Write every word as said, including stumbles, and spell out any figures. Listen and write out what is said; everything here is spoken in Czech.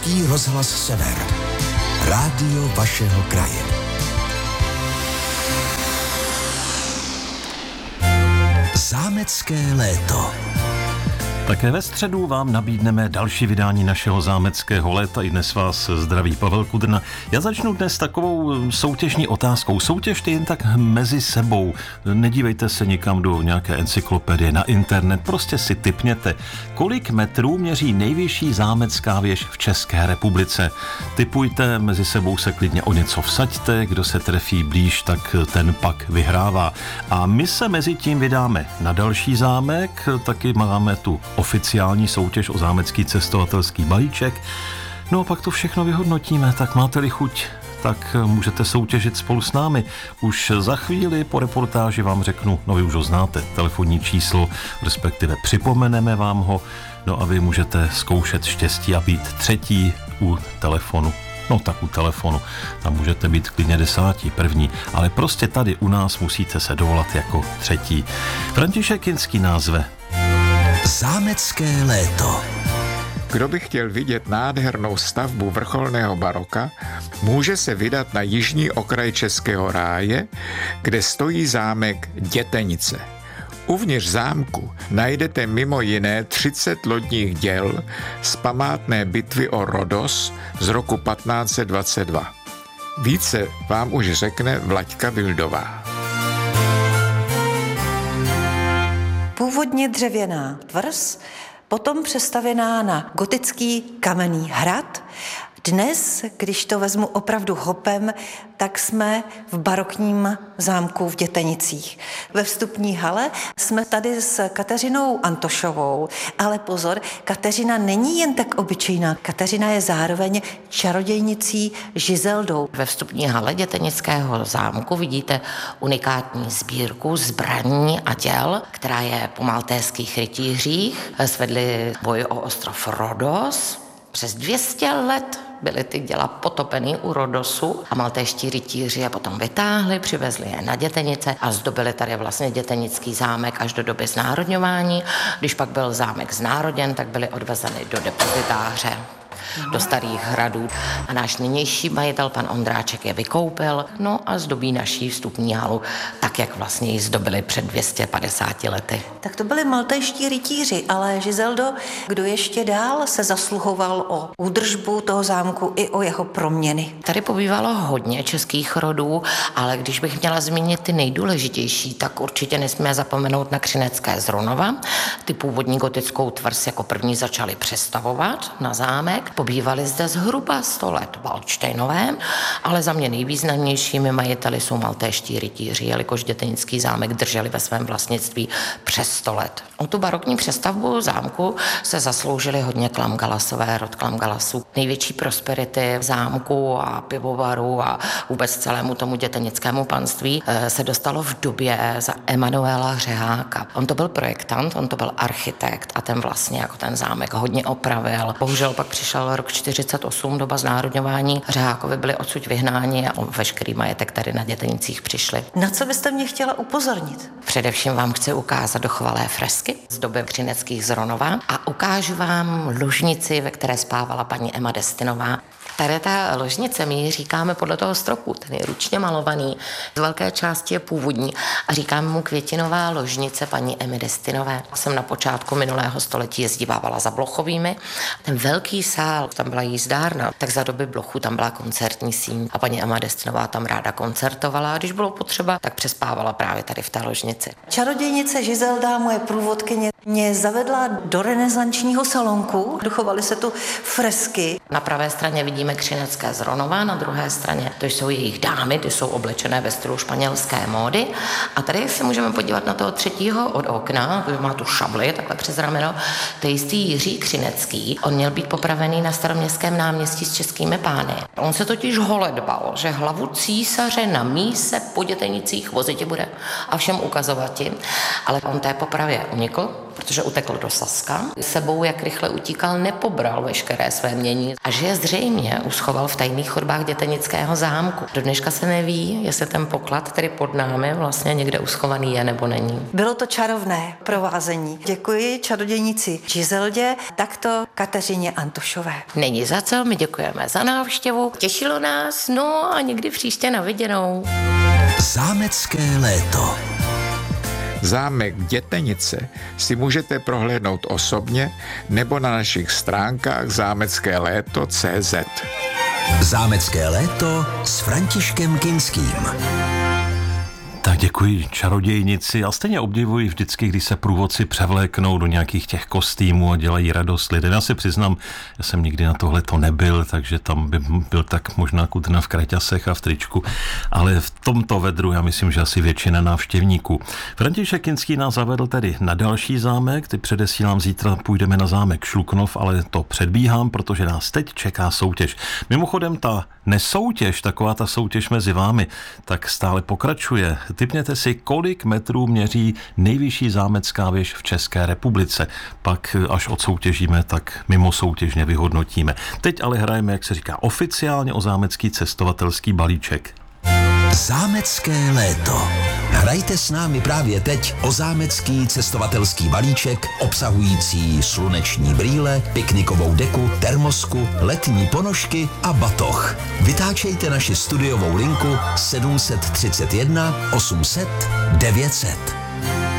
Český rozhlas Sever. Rádio vašeho kraje. Zámecké léto. Také ve středu vám nabídneme další vydání našeho zámeckého léta. I dnes vás zdraví Pavel Kudrna. Já začnu dnes takovou soutěžní otázkou. Soutěžte jen tak mezi sebou. Nedívejte se nikam do nějaké encyklopedie na internet. Prostě si tipněte, kolik metrů měří nejvyšší zámecká věž v České republice. Tipujte, mezi sebou se klidně o něco vsaďte. Kdo se trefí blíž, tak ten pak vyhrává. A my se mezi tím vydáme na další zámek. Taky máme tu oficiální soutěž o zámecký cestovatelský balíček. No a pak to všechno vyhodnotíme, tak máte-li chuť, tak můžete soutěžit spolu s námi. Už za chvíli po reportáži vám řeknu, no vy už ho znáte, telefonní číslo, respektive připomeneme vám ho, no a vy můžete zkoušet štěstí a být třetí u telefonu. No tak u telefonu, tam můžete být klidně desátí, první, ale prostě tady u nás musíte se dovolat jako třetí. František Jinský názve Zámecké léto. Kdo by chtěl vidět nádhernou stavbu vrcholného baroka, může se vydat na jižní okraj Českého ráje, kde stojí zámek Dětenice. Uvnitř zámku najdete mimo jiné třicet lodních děl z památné bitvy o Rodos z roku patnáct set dvacet dva. Více vám už řekne Vlaďka Vildová. Původně dřevěná tvrz, potom přestavěná na gotický kamenný hrad. Dnes, když to vezmu opravdu hopem, tak jsme v barokním zámku v Dětenicích. Ve vstupní hale jsme tady s Kateřinou Antošovou, ale pozor, Kateřina není jen tak obyčejná. Kateřina je zároveň čarodějnicí Žizeldou. Ve vstupní hale Dětenického zámku vidíte unikátní sbírku zbraní a děl, která je po maltéských rytířích. Svedli boj o ostrov Rodos. Přes dvě stě let byly ty děla potopený u Rodosu a maltéští rytíři je potom vytáhli, přivezli je na Dětenice a zdobili tady vlastně Dětenický zámek až do doby znárodňování. Když pak byl zámek znároděn, tak byly odvezeny do depozitáře, do starých hradů. A náš nynější majitel, pan Ondráček, je vykoupil, no a zdobí naší vstupní halu tak, jak vlastně ji zdobili před dvěma sty padesáti lety. Tak to byli maltéští rytíři, ale Žizeldo, kdo ještě dál se zasluhoval o údržbu toho zámku i o jeho proměny? Tady pobývalo hodně českých rodů, ale když bych měla zmínit ty nejdůležitější, tak určitě nesmíme zapomenout na Křinecké z Ronova. Ty původní gotickou tvrz jako první začali přestavovat na zámek. Pobývali zde zhruba sto let Valdštejnové, ale za mě nejvýznamnějšími majiteli jsou maltéští rytíři, jelikož Dětenický zámek drželi ve svém vlastnictví přes sto let. O tu barokní přestavbu zámku se zasloužili hodně Klamgalasové, rod Klamgalasů. Největší prosperity zámku a pivovaru a vůbec celému tomu dětenickému panství se dostalo v době za Emanuela Řeháka. On to byl projektant, on to byl architekt a ten vlastně jako ten zámek hodně opravil. Bohužel pak přišel rok čtyřicet osm, doba znárodňování. Řehákovi byli odsud vyhnáni a veškerý majetek tady na Dětenicích přišli. Na co byste mě chtěla upozornit? Především vám chci ukázat dochovalé fresky z doby Křineckých z Ronova a ukážu vám ložnici, ve které spávala paní Emma Destinová. Tady ta ložnice, my ji říkáme podle toho stropu, ten je ručně malovaný, z velké části je původní a říkáme mu květinová ložnice paní Emmy Destinové. Jsem na počátku minulého století jezdívala za Blochovými. Ten velký sál, tam byla jízdárna, tak za doby Blochu tam byla koncertní síň a paní Emma Destinová tam ráda koncertovala a když bylo potřeba, tak přespávala právě tady v té ložnici. Čarodějnice Žizelda, moje průvodkyně, mě zavedla do renesančního salonku. Dochovaly se tu fresky. Na pravé straně vidíme Křinecké z Ronova, na druhé straně to jsou jejich dámy, ty jsou oblečené ve stylu španělské módy. A tady se můžeme podívat na toho třetího od okna, který má tu šabli takhle přes rameno, to je jistý Jiří Křinecký. On měl být popravený na Staroměstském náměstí s českými pány. On se totiž holedbal, že hlavu císaře na míse po Dětenicích vozitě bude a všem ukazovat ti. Ale on té popravě unikl protože utekl do Saska. Sebou, jak rychle utíkal, nepobral veškeré své mění a že je zřejmě uschoval v tajných chodbách dětenického zámku. Do dneška se neví, jestli ten poklad tedy pod námi vlastně někde uschovaný je nebo není. Bylo to čarovné provázení. Děkuji čarodějnici Žizeldě, takto Kateřině Antošové. Není za co, my děkujeme za návštěvu. Těšilo nás, no a někdy příště na viděnou. Zámecké léto. Zámek Dětenice si můžete prohlédnout osobně nebo na našich stránkách zámecké léto tečka cé zet. Zámecké léto s Františkem Kinským. Tak děkuji čarodějnici a stejně obdivuji vždycky, když se průvodci převléknou do nějakých těch kostýmů a dělají radost lidem. Já si přiznám, já jsem nikdy na tohle to nebyl, takže tam by byl tak možná Kudrna v kraťasech a v tričku, ale v tomto vedru já myslím, že asi většina návštěvníků. František Kinský nás zavedl tedy na další zámek, ty předesílám, zítra půjdeme na zámek Šluknov, ale to předbíhám, protože nás teď čeká soutěž. Mimochodem ta nesoutěž, taková ta soutěž mezi vámi, tak stále pokračuje. Tipněte si, kolik metrů měří nejvyšší zámecká věž v České republice. Pak, až odsoutěžíme, tak mimo soutěžně vyhodnotíme. Teď ale hrajeme, jak se říká, oficiálně o zámecký cestovatelský balíček. Zámecké léto. Hrajte s námi právě teď o zámecký cestovatelský balíček obsahující sluneční brýle, piknikovou deku, termosku, letní ponožky a batoh. Vytáčejte naši studiovou linku sedm set třicet jedna osm set devět set.